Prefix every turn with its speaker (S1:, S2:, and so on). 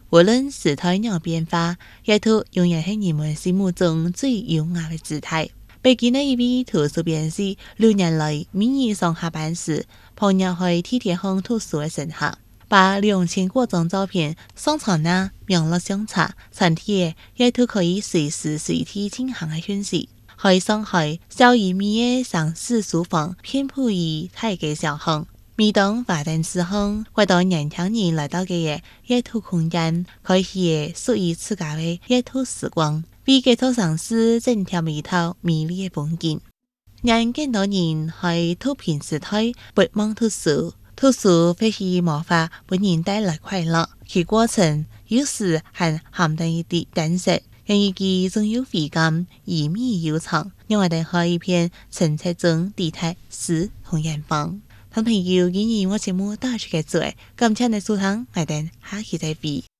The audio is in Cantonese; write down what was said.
S1: 無論時代有變化，藝術永遠係人們心目中最優雅嘅姿態。北京的一位圖書編輯6年來每日上下班時，碰入去地鐵巷圖書嘅乘客，把2000多張照片上傳那網絡相冊，傳遞藝術可以隨時隨地進行嘅訊息。喺上海小而美嘅上市書房遍佈於大街小巷。每當華燈初上，或到年輕人來到嘅藝術空間，開啟屬於自家嘅藝術時光，為藝術上市增添一套美麗嘅風景。讓更多人喺脫貧時代不忘讀書，讀書會是魔法，為人帶來快樂。其過程有時還含帶一啲艱澀，讓自己總有回甘，意味悠長。讓我哋開一片澄澈中地態詩同遠方。朋友，今日我節目到此結束，感謝你收聽，我哋下期再會。